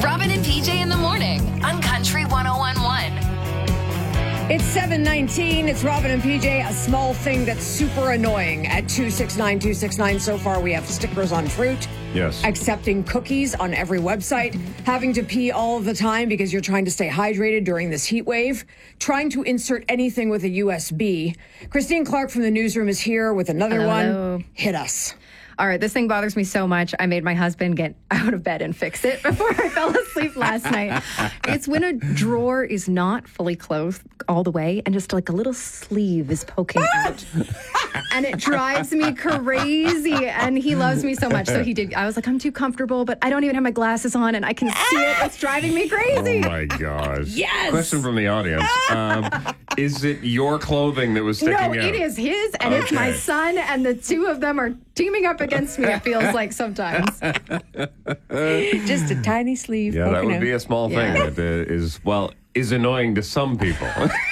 Robin and PJ in the morning on Country 101.1. It's 7:19. It's Robin and PJ. A small thing that's super annoying at 269-269. So far, we have stickers on fruit. Yes. Accepting cookies on every website. Having to pee all of the time because you're trying to stay hydrated during this heat wave. Trying to insert anything with a USB. Christine Clark from the newsroom is here with another one. Hit us. All right, this thing bothers me so much. I made my husband get out of bed and fix it before I fell asleep last night. It's when a drawer is not fully closed all the way and just like a little sleeve is poking out. And it drives me crazy. And he loves me so much. So he did. I was like, I'm too comfortable, but I don't even have my glasses on and I can see it. It's driving me crazy. Oh, my gosh. Yes. Question from the audience. Is it your clothing that was sticking out? No, it is his and it's my son. And the two of them are teaming up against me, it feels like sometimes. Just a tiny sleeve. Yeah, that would out. be a small thing that is annoying to some people.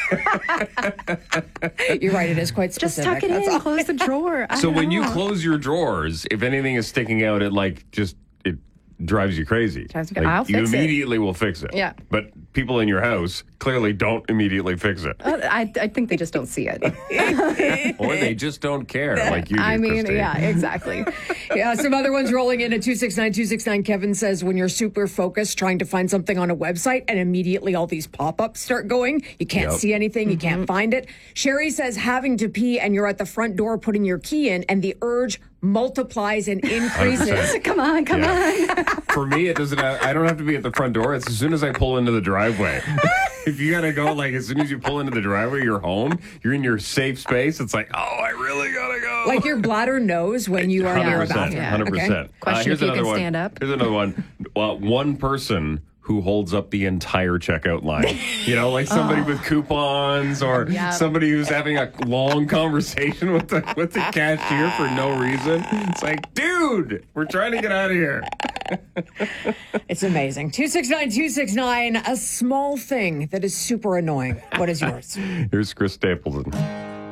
You're right, it is quite Just specific. tuck it in, close the drawer. So when you close your drawers, if anything is sticking out, it drives you crazy. I'll you fix it. immediately will fix it. Yeah. But people in your house clearly don't immediately fix it. I think they just don't see it. Or they just don't care like you do, I mean, Christine. yeah, exactly. Yeah, some other ones rolling in at 269-269. Kevin says when you're super focused trying to find something on a website and immediately all these pop-ups start going, you can't see anything, you can't find it. Sherry says having to pee and you're at the front door putting your key in and the urge multiplies and increases. 100%. Come on. For me, it doesn't. I don't have to be at the front door. It's as soon as I pull into the driveway. If you gotta go, like as soon as you pull into the driveway, you're home. You're in your safe space. It's like, oh, I really gotta go. Like your bladder knows when you are near a bathroom. 100%. Question Here's if you another can one. stand up. Here's another one. Well, one person who holds up the entire checkout line. You know, like somebody with coupons or somebody who's having a long conversation with the cashier for no reason. It's like, dude, we're trying to get out of here. It's amazing. 269-269, a small thing that is super annoying. What is yours? Here's Chris Stapleton.